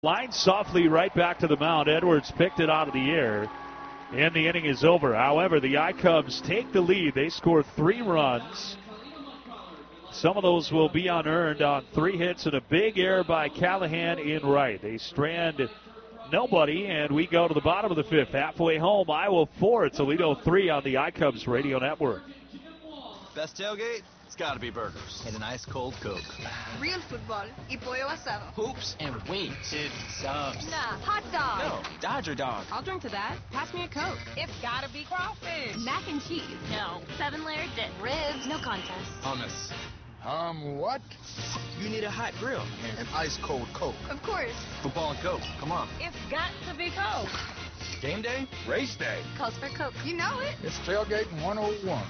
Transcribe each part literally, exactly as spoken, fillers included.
Line softly right back to the mound. Edwards picked it out of the air, and the inning is over. However, the I-Cubs take the lead. They score three runs. Some of those will be unearned on three hits and a big error by Callahan in right. They strand nobody, and we go to the bottom of the fifth. Halfway home, Iowa four, Toledo three on the I-Cubs radio network. Best tailgate? It's got to be burgers and an ice cold Coke. Real football y pollo asado. Hoops and wings. It's subs. Nah, hot dog. No, Dodger dog. I'll drink to that. Pass me a Coke. It's gotta be crawfish. Mac and cheese. No. Seven layer dip. Ribs. No contest. Hummus. Um, what? You need a hot grill and an ice cold Coke. Of course. Football and Coke. Come on. It's got to be Coke. Game day? Race day. Calls for Coke. You know it. It's Tailgating one oh one.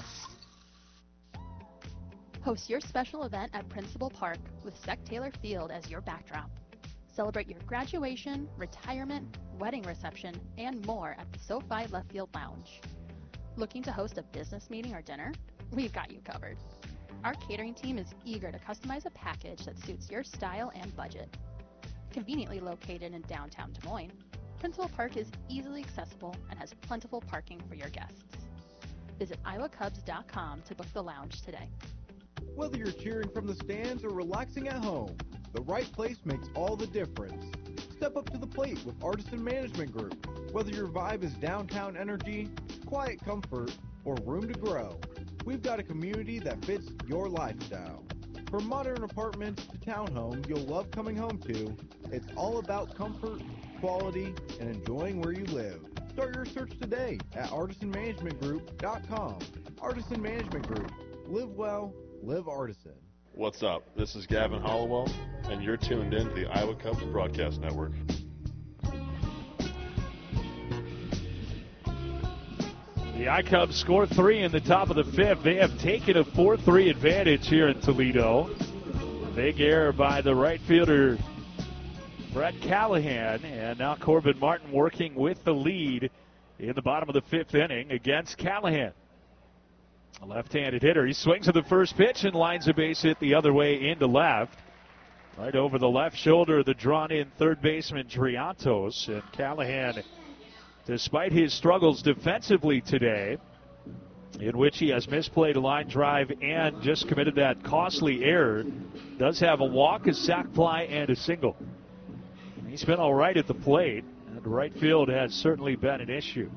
Host your special event at Principal Park with Sec Taylor Field as your backdrop. Celebrate your graduation, retirement, wedding reception, and more at the SoFi Left Field Lounge. Looking to host a business meeting or dinner? We've got you covered. Our catering team is eager to customize a package that suits your style and budget. Conveniently located in downtown Des Moines, Principal Park is easily accessible and has plentiful parking for your guests. Visit iowa cubs dot com to book the lounge today. Whether you're cheering from the stands or relaxing at home, the right place makes all the difference. Step up to the plate with Artisan Management Group. Whether your vibe is downtown energy, quiet comfort, or room to grow, we've got a community that fits your lifestyle. From modern apartments to townhomes you'll love coming home to, it's all about comfort, quality, and enjoying where you live. Start your search today at artisan management group dot com. Artisan Management Group. Live well. Live Artisan. What's up? This is Gavin Hollowell, and you're tuned in to the Iowa Cubs Broadcast Network. The I-Cubs score three in the top of the fifth. They have taken a four three advantage here in Toledo. Big error by the right fielder, Brett Callahan, and now Corbin Martin working with the lead in the bottom of the fifth inning against Callahan. A left-handed hitter. He swings at the first pitch and lines a base hit the other way into left. Right over the left shoulder of the drawn-in third baseman Triantos. And Callahan, despite his struggles defensively today, in which he has misplayed a line drive and just committed that costly error, does have a walk, a sac fly, and a single. He's been all right at the plate, and right field has certainly been an issue.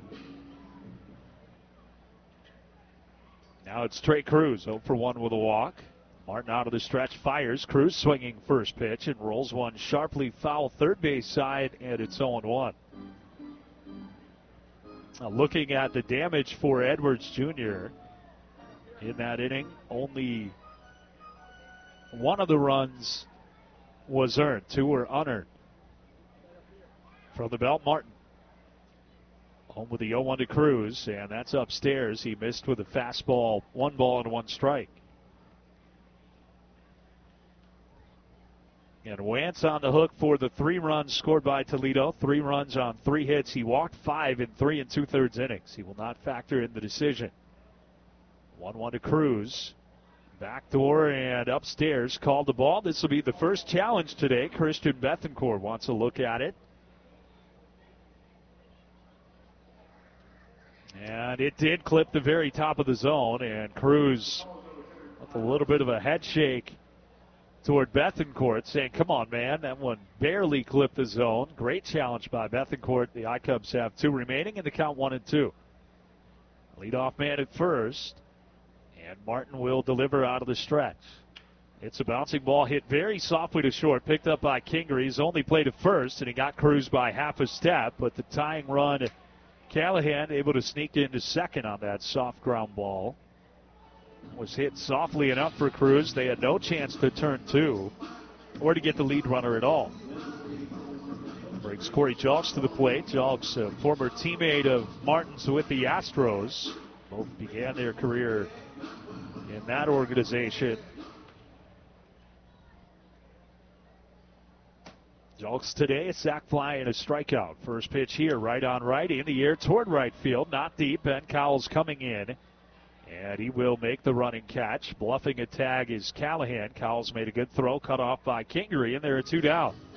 Now it's Trey Cruz, oh for one with a walk. Martin out of the stretch, fires. Cruz swinging first pitch and rolls one sharply foul third base side, and it's oh one. Now looking at the damage for Edwards Junior in that inning, only one of the runs was earned. Two were unearned. From the belt, Martin. Home with the oh one to Cruz, and that's upstairs. He missed with a fastball, one ball and one strike. And Wentz on the hook for the three runs scored by Toledo. Three runs on three hits. He walked five in three and two-thirds innings. He will not factor in the decision. one one to Cruz. Backdoor and upstairs. Called the ball. This will be the first challenge today. Christian Bethencourt wants a look at it. And it did clip the very top of the zone, and Cruz with a little bit of a head shake toward Bethencourt, saying, come on, man, that one barely clipped the zone. Great challenge by Bethencourt. The I-Cubs have two remaining, and the count one and two. Leadoff man at first, and Martin will deliver out of the stretch. It's a bouncing ball hit very softly to short, picked up by Kinger. He's only played at first, and he got Cruz by half a step, but the tying run, Callahan able to sneak into second on that soft ground ball. Was hit softly enough for Cruz. They had no chance to turn two or to get the lead runner at all. Brings Corey Jalks to the plate. Jalks, a former teammate of Martin's with the Astros. Both began their career in that organization. Jalks today, a sac fly and a strikeout. First pitch here, right on right, in the air toward right field, not deep. Ben Cowell's coming in, and he will make the running catch. Bluffing a tag is Callahan. Cowell's made a good throw, cut off by Kingery, and there are two down.